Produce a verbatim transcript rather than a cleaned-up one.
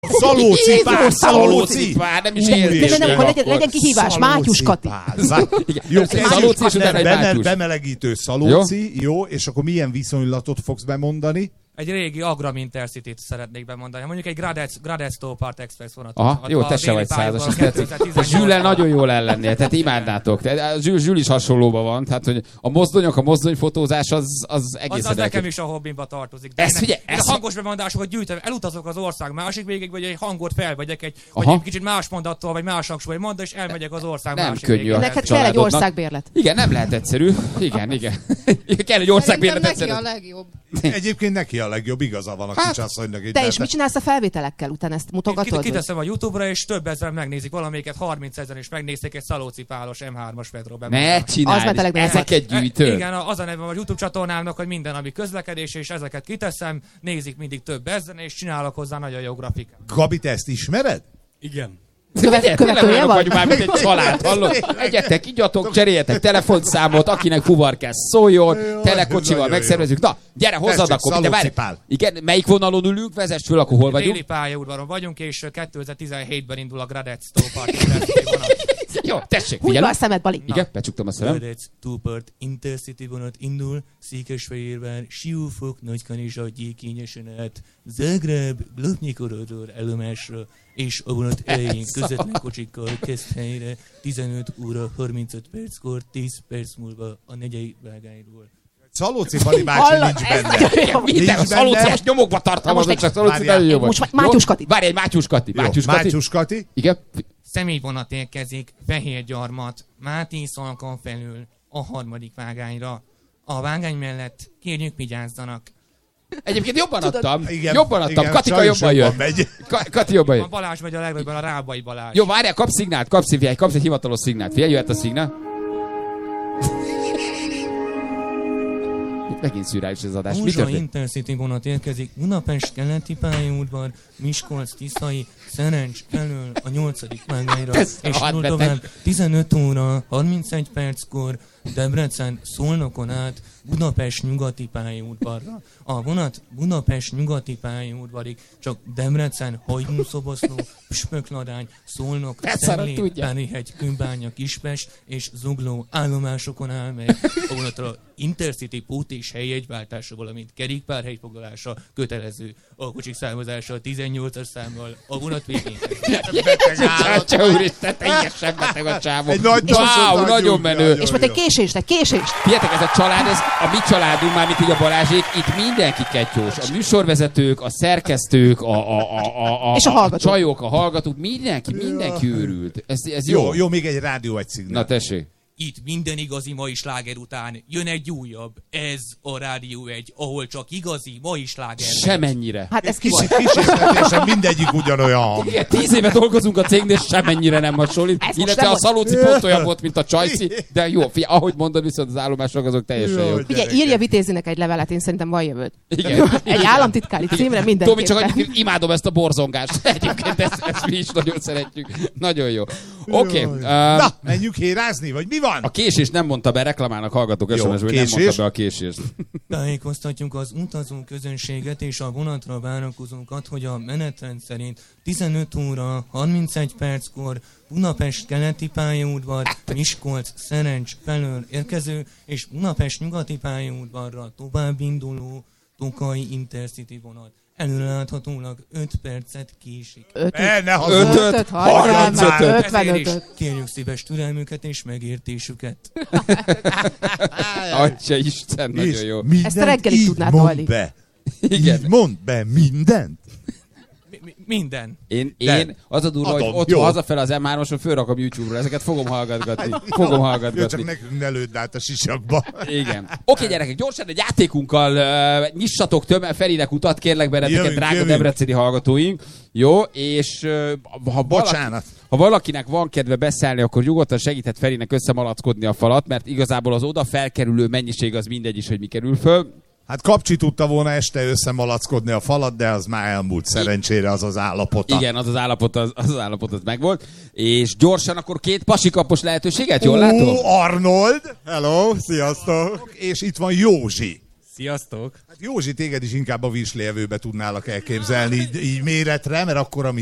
Szalócipár, szalócipár, nem is értés. Nem, nem, legyen, legyen kihívás, Mátyus Kati. Jó, szalóci és utána Mátyus. Bemelegítő szalóci, jó, és akkor milyen viszonylatot fogsz bemondani? Egy régi Agram Intercity-t szeretnék bemondani. Mondjuk egy Gradec, Gradec Towpart Express vonat. Aha, jó, te se vagy százas, ez tetszik. Zsüllel nagyon jól ellennél, tehát imádnátok. Zsül, Zsül is hasonlóban van, tehát hogy a mozdonyok, a mozdonyfotózás az, az egészen... Az, az nekem is a hobbimba tartozik. Ez, figyelj, ez a hangos bemondásokat gyűjtöm, elutazok az ország másik végig, vagy egy hangot felvegyek, egy, vagy egy kicsit más mondattól, vagy más hangsúly mondat, és elmegyek az ország nem másik végig. Neked kell egy országbérlet. Igen, nem lehet egyszerű. Igen, igen. Kell egy országbérlet egyszerű. Neki a legjobb. Egyébként neki a legjobb, igaza van a hát, kicsasszonynak. Te is mit csinálsz a felvételekkel? Utána ezt mutogatod? Kiteszem a YouTube-ra, és több ezeren megnézik valamelyiket, harminc ezeren is megnézték egy szalócipálos em hármas Petro bemutatását. Ne csinálj, ezeket gyűjtöd. Igen, az a neve a YouTube csatornámnak, hogy minden, ami közlekedés, és ezeket kiteszem, nézik mindig több ezeren, és csinálok hozzá nagyon jó grafikát. Gabi, te ezt ismered? Igen. Követ, követője vagy? Már mint egy család, hallod? Egyetek, igyatok, cseréljetek telefonszámot, akinek fuvar kell, szóljon, telekocsival megszervezzük. Na, gyere, hozzad akkor, de várj. Igen, melyik vonalon ülünk? Vezess föl, akkor hol vagyunk? Déli pályaudvaron vagyunk, és kétezer-tizenhétben indul a Gradec Towpart vonat. Jó, tessék, figyelj. Húzd a szemed, Bali. Igen, becsuktam a szemem. Gradec Towpart Intercity vonat indul, Székesfehérvár, Siófok, Nagykanizsa, Gyékényesen át, Zágráb, Globnyi-Korodor állomásra, és a vonat elején közvetlen kocsikkal kezd helyre, tizenöt óra harmincöt perckor, tíz perc múlva a negyei vágányról. Szalóci Bali bácsi nincs benne. Minden a Szalóci most nyomokba tartalmazod, csak Szalóci nagyon jó vagy. Most Mátyus Kati. Várj, egy Mátyus Kati. Mátyus Kati. Igen. Személyvonat érkezik, Fehérgyarmat, Máté Szalka felül a harmadik vágányra. A vágány mellett kérjük, vigyázzanak. Egyébként jobban adtam. Igen, jobban adtam. Igen, Katika jobban jön. Kati jobban jön. A Balázs megy a legnagyobb, a Rábai Balázs. Jó, várjál, kapsz szignált, kapsz, figyelj, kapsz egy hivatalos szignált. Figyelj, jöhet a szignál. Megint szürreális ez az adás. Múzsa Intercity vonat érkezik, Budapest keleti pályaudvar, Miskolc, Tiszai, Szerencs felől a nyolcadik vágányra, és túl tovább tizenöt óra harmincegy perckor Debrecen Szolnokon át Budapest nyugati pályaudvarra. A vonat Budapest nyugati pályaudvarig csak Debrecen, Hajdú-Szoboszló, Püspökladány, Szolnok, Szellét, Párihegy, Kőbánya, Kispest és Zugló állomásokon áll meg. A vonatra Intercity pót és helyjegyváltása, valamint kerékpárhelyfoglalása kötelező. A kocsik számozása tizennyolcas számmal a vonat végén. Csá, úristen, teljesen beteg a csávó. Egy nagy wow, nagyon menő. És majd egy késést, egy késést. Figyeljetek, ez a család, ez a mi családunk, már mint így a Balázsék, itt mindenki kettős. A műsorvezetők, a szerkesztők, a, a, a, a, a, és a, a csajok, a hallgatók, mindenki, mindenki őrült. Ez, ez jó. Jó, jó, még egy rádió, egy szignál. Na tessék. Itt minden igazi mai sláger után jön egy újabb. Ez a Rádió egy, ahol csak igazi mai sláger. Semennyire. Hát ez kis, kísérletesen mindegyik ugyanolyan hang. Igen, tíz éve dolgozunk a cégnél, semennyire nem hasonlít. Ezt illetve a Szalóci pont olyan volt, mint a Csajci. De jó, figyelj, ahogy mondod, viszont az állomások azok teljesen jó. Figyelj, írja Vitézinek egy levelet, én szerintem van jövőd. Igen. Egy államtitkári címre mindenképpen. Tomi, csak annyit, imádom ezt a borzongást. Egyébként ezt, ezt mi is nagyon szeretjük. Nagyon jó. Oké. Okay, uh, Na, menjünk hérázni, vagy mi van? A késés nem mondta be, reklamálnak hallgatók es em es-ből, nem mondta be a késést. Tájékoztatjuk az utazó közönséget és a vonatra várakozókat, hogy a menetrend szerint tizenöt óra harmincegy perckor Budapest keleti pályaudvar, Miskolc, Szerencs felől érkező és Budapest nyugati pályaudvarra tovább induló Tokaj Intercity vonat. Előreláthatólag öt percet késik. ötöt, harmincötöt, ötvenötöt. Kérjük szíves türelmüket és megértésüket. Atya Isten, nagyon jó. Ezt a reggelig tudnád hallni. Igen. Így mondd be mindent. Minden. Én, én az a durva, hogy otthon hazafele az em hármason fölrakom YouTube-ra, ezeket fogom hallgatgatni. Fogom hallgatgatni. Jó, csak nekünk ne lőd át a sisakba. Igen. Oké, gyerekek, gyorsan egy játékunkkal uh, nyissatok tömeg Ferinek utat, kérlek benneteket, jövünk, drága jövünk. Debreceni hallgatóink. Jó, és uh, ha, valaki, ha valakinek van kedve beszállni, akkor nyugodtan segíthet Ferinek összemalackodni a falat, mert igazából az oda felkerülő mennyiség az mindegy is, hogy mi kerül föl. Hát Kapcsi tudta volna este összemalackodni a falat, de az már elmúlt szerencsére az az állapota. Igen, az az állapot, az, az, az állapot az megvolt. És gyorsan akkor két pasikapos lehetőséget, jól látom? Ó, Arnold! Hello, sziasztok! És itt van Józsi. Sziasztok! Hát Józsi, téged is inkább a Vislévőbe tudnálak elképzelni így, így méretre, mert akkor,